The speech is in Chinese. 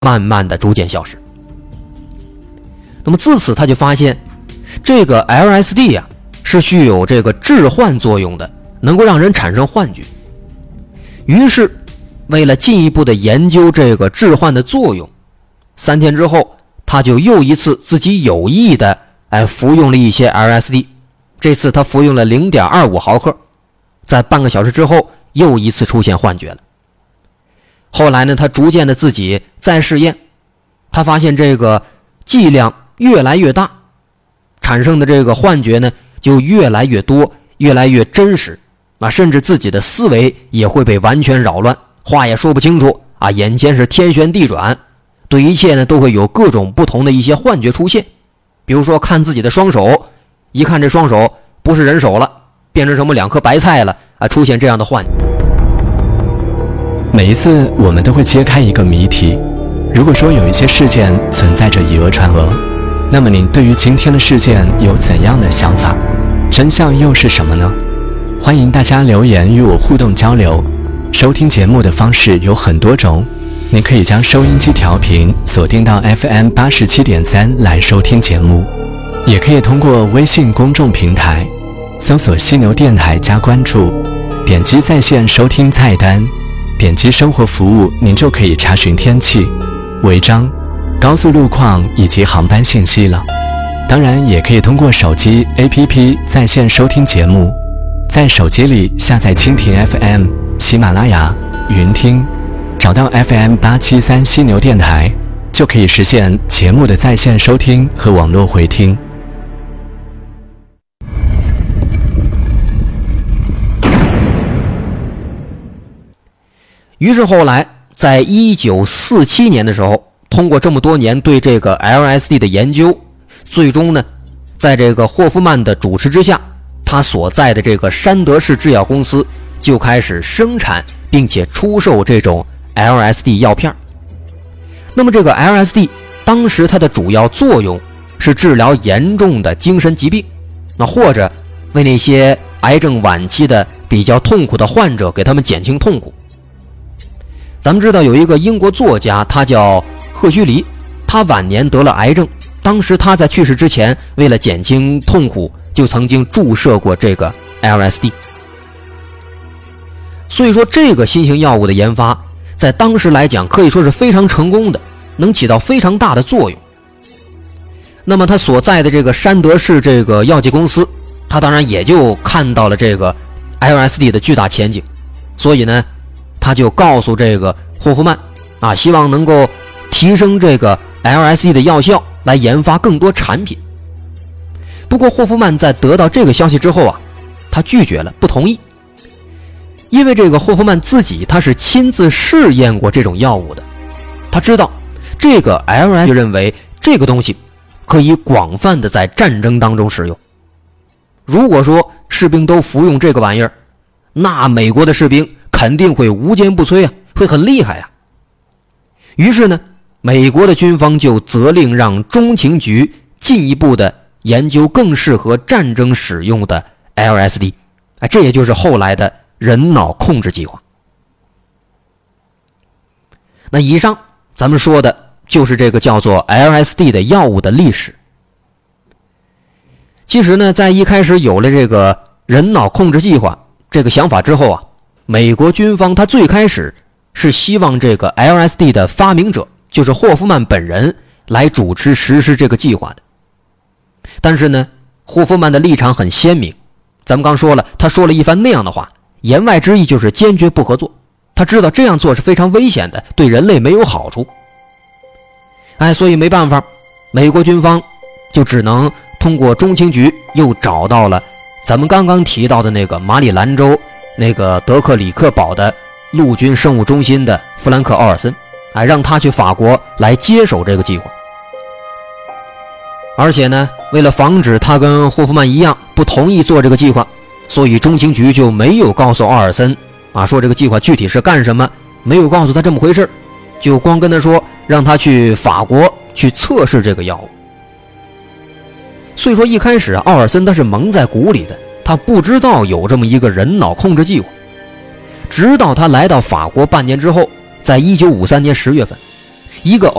慢慢的逐渐消失。那么自此他就发现这个 LSD 啊是具有这个致幻作用的，能够让人产生幻觉。于是为了进一步的研究这个致幻的作用，3天之后他就又一次自己有意的服用了一些 LSD， 这次他服用了 0.25 毫克，在半个小时之后又一次出现幻觉了。后来呢，他逐渐的自己再试验，他发现这个剂量越来越大，产生的这个幻觉呢就越来越多，越来越真实甚至自己的思维也会被完全扰乱，话也说不清楚眼前是天旋地转，对一切呢都会有各种不同的一些幻觉出现。比如说看自己的双手，一看这双手不是人手了，变成什么2颗白菜了出现这样的幻觉。 每一次我们都会揭开一个谜题，如果说有一些事件存在着以讹传讹，那么您对于今天的事件有怎样的想法？真相又是什么呢？欢迎大家留言与我互动交流。收听节目的方式有很多种，您可以将收音机调频锁定到 FM 87.3来收听节目，也可以通过微信公众平台搜索犀牛电台加关注，点击在线收听菜单，点击生活服务，您就可以查询天气、违章、高速路况以及航班信息了。当然也可以通过手机 APP 在线收听节目，在手机里下载蜻蜓 FM、 喜马拉雅、云听，找到 FM 873犀牛电台，就可以实现节目的在线收听和网络回听。 于是后来在1947年的时候，通过这么多年对这个 LSD 的研究，最终呢在这个霍夫曼的主持之下，他所在的这个山德士制药公司就开始生产并且出售这种 LSD 药片。那么这个 LSD 当时它的主要作用是治疗严重的精神疾病，或者为那些癌症晚期的比较痛苦的患者给他们减轻痛苦。咱们知道有一个英国作家，他叫赫胥黎，他晚年得了癌症，当时他在去世之前为了减轻痛苦就曾经注射过这个 LSD。 所以说这个新型药物的研发在当时来讲可以说是非常成功的，能起到非常大的作用。那么他所在的这个山德士这个药剂公司，他当然也就看到了这个 LSD 的巨大前景，所以呢他就告诉这个霍夫曼希望能够提升这个 LSD 的药效，来研发更多产品。不过霍夫曼在得到这个消息之后他拒绝了，不同意。因为这个霍夫曼自己他是亲自试验过这种药物的，他知道这个 LSD 就认为这个东西可以广泛的在战争当中使用。如果说士兵都服用这个玩意儿，那美国的士兵肯定会无坚不摧会很厉害于是呢美国的军方就责令让中情局进一步的研究更适合战争使用的 LSD， 这也就是后来的人脑控制计划。那以上咱们说的就是这个叫做 LSD 的药物的历史。其实呢在一开始有了这个人脑控制计划这个想法之后美国军方他最开始是希望这个 LSD 的发明者就是霍夫曼本人来主持实施这个计划的。但是呢霍夫曼的立场很鲜明，咱们刚说了，他说了一番那样的话，言外之意就是坚决不合作，他知道这样做是非常危险的，对人类没有好处。所以没办法，美国军方就只能通过中情局又找到了咱们刚刚提到的那个马里兰州那个德克里克堡的陆军生物中心的弗兰克·奥尔森，让他去法国来接手这个计划。而且呢为了防止他跟霍夫曼一样不同意做这个计划，所以中情局就没有告诉奥尔森说这个计划具体是干什么，没有告诉他这么回事，就光跟他说让他去法国去测试这个药物。所以说一开始奥尔森他是蒙在鼓里的，他不知道有这么一个人脑控制计划。直到他来到法国半年之后，在1953年10月份， 一个